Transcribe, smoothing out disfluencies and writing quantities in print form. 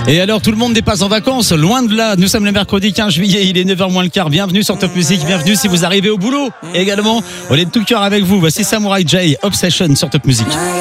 Et alors tout le monde n'est pas en vacances, loin de là. Nous sommes le mercredi 15 juillet, il est 9h moins le quart. Bienvenue sur Top Music, bienvenue si vous arrivez au boulot. Et également, on est de tout cœur avec vous. Voici Samurai J, Obsession sur Top Music.